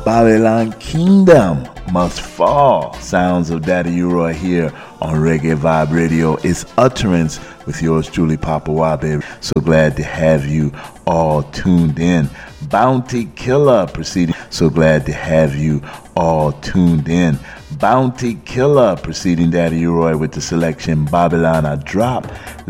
Babylon Kingdom Must Fall. Sounds of Daddy Uroy here on Reggae Vibe Radio. It's Utterance with yours truly, Papa Wabe. So glad to have you all tuned in. Bounty Killer proceeding. So glad to have you all tuned in. Bounty Killer preceding Daddy Uroy with the selection Babylon I Drop.